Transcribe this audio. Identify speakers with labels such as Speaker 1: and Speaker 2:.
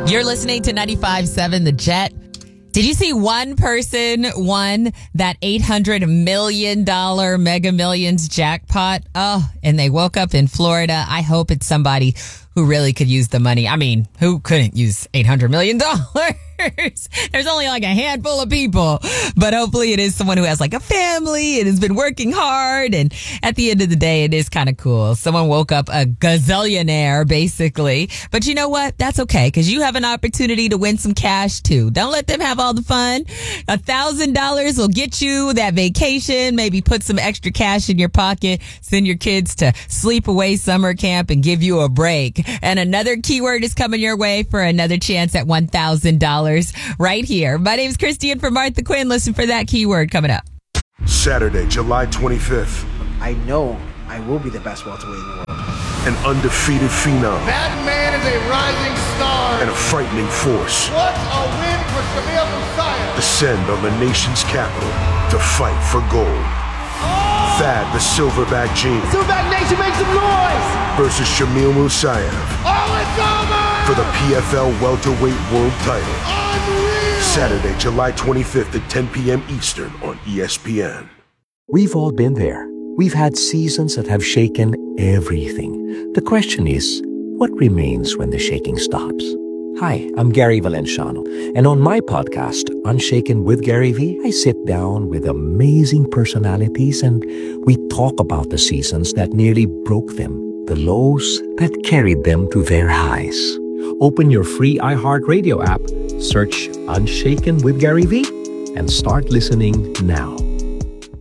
Speaker 1: You're listening to 95.7 The Jet. Did you see one person won that $800 million Mega Millions jackpot? Oh, and they woke up in Florida. I hope it's somebody who really could use the money. I mean, who couldn't use $800 million? There's only like a handful of people, but hopefully it is someone who has like a family and has been working hard. And at the end of the day, it is kind of cool. Someone woke up a gazillionaire, basically. But you know what? That's okay, because you have an opportunity to win some cash too. Don't let them have all the fun. $1,000 will get you that vacation, maybe put some extra cash in your pocket, send your kids to sleepaway summer camp and give you a break. And another keyword is coming your way for another chance at $1,000 right here. My name's Christian for Martha Quinn. Listen for that keyword coming up.
Speaker 2: Saturday, July 25th.
Speaker 3: I know I will be the best welterweight in the world.
Speaker 2: An undefeated phenom.
Speaker 4: That man is a rising star.
Speaker 2: And a frightening force.
Speaker 4: What a win for Shamil Musayev.
Speaker 2: Descend on the nation's capital to fight for gold. Thad the Silverback Gene.
Speaker 4: Silverback Nation, make some noise.
Speaker 2: Versus Shamil Musayev.
Speaker 4: Oh, it's over.
Speaker 2: For the PFL welterweight world title.
Speaker 4: Unreal.
Speaker 2: Saturday, July 25th at 10 p.m. Eastern on ESPN.
Speaker 5: We've all been there. We've had seasons that have shaken everything. The question is, what remains when the shaking stops? Hi, I'm Gary Valenciano, and on my podcast, Unshaken with Gary V, I sit down with amazing personalities and we talk about the seasons that nearly broke them, the lows that carried them to their highs. Open your free iHeartRadio app, search Unshaken with Gary V, and start listening now.